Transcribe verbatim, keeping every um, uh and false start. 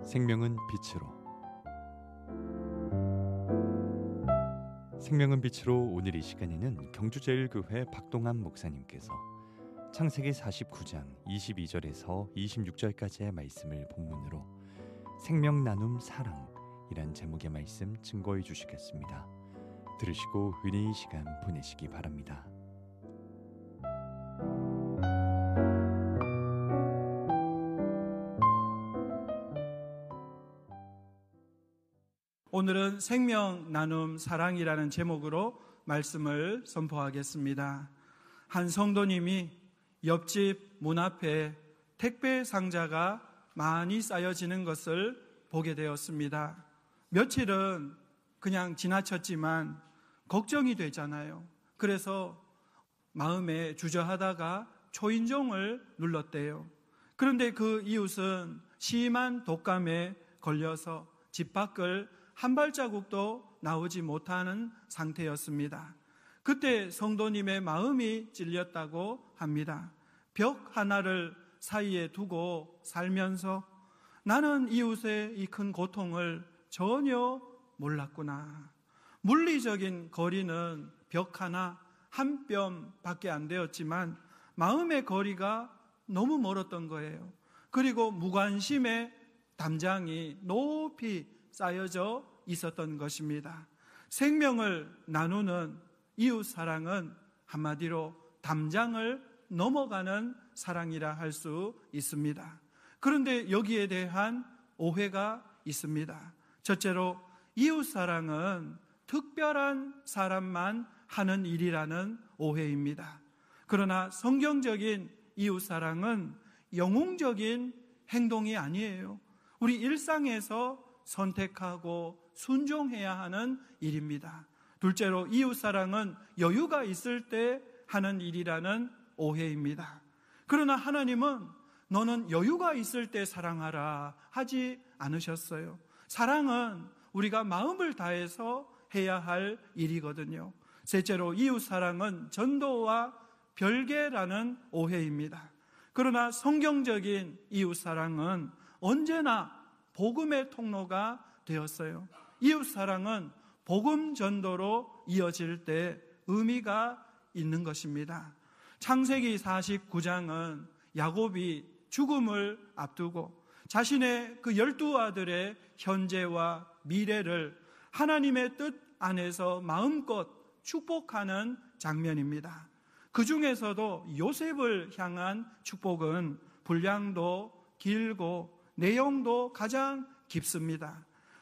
생명은 빛으로. 생명은 빛으로 오늘 이 시간에는 경주제일교회 박동환 목사님께서 창세기 사십구 장 이십이 절에서 이십육 절까지의 말씀을 본문으로 생명 나눔 사랑이란 제목의 말씀 증거해 주시겠습니다. 들으시고 은혜의 시간 보내시기 바랍니다. 오늘은 생명 나눔 사랑이라는 제목으로 말씀을 선포하겠습니다. 한 성도님이 옆집 문 앞에 택배 상자가 많이 쌓여지는 것을 보게 되었습니다. 며칠은 그냥 지나쳤지만 걱정이 되잖아요. 그래서 마음에 주저하다가 초인종을 눌렀대요. 그런데 그 이웃은 심한 독감에 걸려서 집 밖을 한 발자국도 나오지 못하는 상태였습니다. 그때 성도님의 마음이 찔렸다고 합니다. 벽 하나를 사이에 두고 살면서 나는 이웃의 이 큰 고통을 전혀 몰랐구나. 물리적인 거리는 벽 하나, 한 뼘밖에 안 되었지만 마음의 거리가 너무 멀었던 거예요. 그리고 무관심의 담장이 높이 쌓여져 있었던 것입니다. 생명을 나누는 이웃 사랑은 한마디로 담장을 넘어가는 사랑이라 할 수 있습니다. 그런데 여기에 대한 오해가 있습니다. 첫째로 이웃 사랑은 특별한 사람만 하는 일이라는 오해입니다. 그러나 성경적인 이웃 사랑은 영웅적인 행동이 아니에요. 우리 일상에서 선택하고 순종해야 하는 일입니다. 둘째로 이웃사랑은 여유가 있을 때 하는 일이라는 오해입니다. 그러나 하나님은 너는 여유가 있을 때 사랑하라 하지 않으셨어요. 사랑은 우리가 마음을 다해서 해야 할 일이거든요. 셋째로 이웃사랑은 전도와 별개라는 오해입니다. 그러나 성경적인 이웃사랑은 언제나 복음의 통로가 되었어요. 이웃사랑은 복음 전도로 이어질 때 의미가 있는 것입니다. 창세기 사십구 장은 야곱이 죽음을 앞두고 자신의 그 열두 아들의 현재와 미래를 하나님의 뜻 안에서 마음껏 축복하는 장면입니다. 그 중에서도 요셉을 향한 축복은 분량도 길고 내용도 가장 깊습니다.